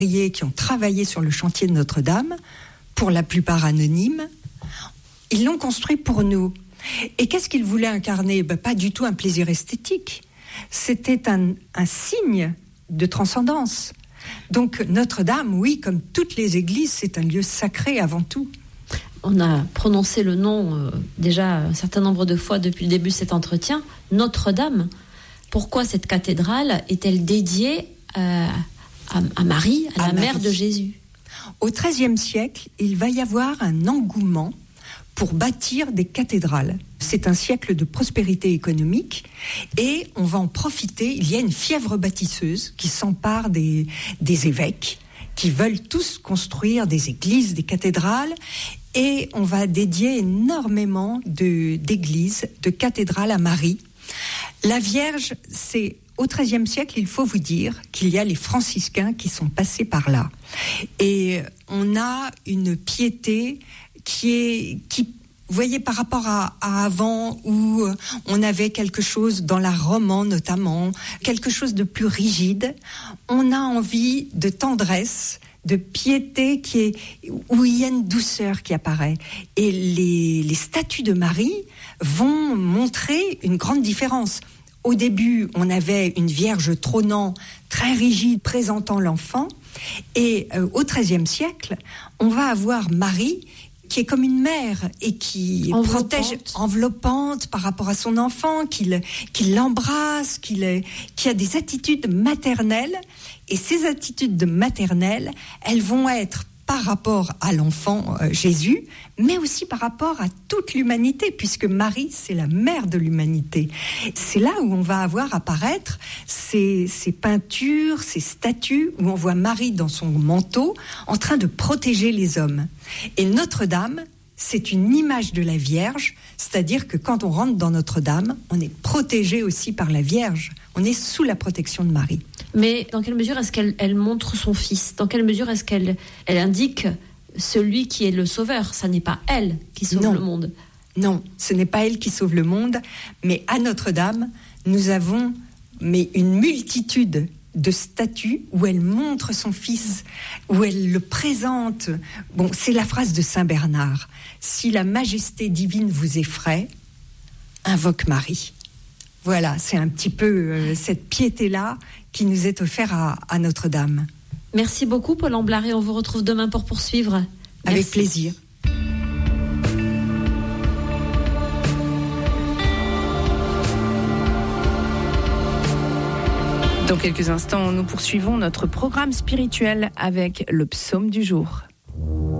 qui ont travaillé sur le chantier de Notre-Dame, pour la plupart anonymes, ils l'ont construit pour nous. Et qu'est-ce qu'ils voulaient incarner ? Pas du tout un plaisir esthétique. C'était un signe de transcendance. Donc Notre-Dame, oui, comme toutes les églises, c'est un lieu sacré avant tout. On a prononcé le nom déjà un certain nombre de fois depuis le début de cet entretien, Notre-Dame. Pourquoi cette cathédrale est-elle dédiée à Marie, à la mère de Jésus ? Au XIIIe siècle, il va y avoir un engouement pour bâtir des cathédrales. C'est un siècle de prospérité économique et on va en profiter. Il y a une fièvre bâtisseuse qui s'empare des évêques qui veulent tous construire des églises, des cathédrales, et on va dédier énormément d'églises, de cathédrales à Marie. La Vierge, c'est au XIIIe siècle, il faut vous dire qu'il y a les franciscains qui sont passés par là. Et on a une piété qui vous voyez, par rapport à avant, où on avait quelque chose dans l'art roman notamment, quelque chose de plus rigide, on a envie de tendresse, de piété où il y a une douceur qui apparaît. Et les statues de Marie vont montrer une grande différence. Au début, on avait une Vierge trônant, très rigide, présentant l'enfant. Et au XIIIe siècle, on va avoir Marie qui est comme une mère et qui protège, enveloppante par rapport à son enfant, qui l'embrasse, qui a des attitudes maternelles. Et ces attitudes maternelles, elles vont être par rapport à l'enfant Jésus, mais aussi par rapport à toute l'humanité, puisque Marie, c'est la mère de l'humanité. C'est là où on va avoir apparaître ces peintures, ces statues, où on voit Marie dans son manteau, en train de protéger les hommes. Et Notre-Dame, c'est une image de la Vierge, c'est-à-dire que quand on rentre dans Notre-Dame, on est protégé aussi par la Vierge. On est sous la protection de Marie. Mais dans quelle mesure est-ce qu'elle montre son fils ? Dans quelle mesure est-ce qu'elle indique celui qui est le sauveur ? Ça n'est pas elle qui sauve le monde. Non, ce n'est pas elle qui sauve le monde, mais à Notre-Dame, nous avons une multitude de statues où elle montre son fils, où elle le présente. Bon, c'est la phrase de Saint Bernard. Si la majesté divine vous effraie, invoque Marie. Voilà, c'est un petit peu cette piété-là qui nous est offerte à Notre-Dame. Merci beaucoup, Paul Amblaré. On vous retrouve demain pour poursuivre. Avec plaisir. Dans quelques instants, nous poursuivons notre programme spirituel avec le psaume du jour.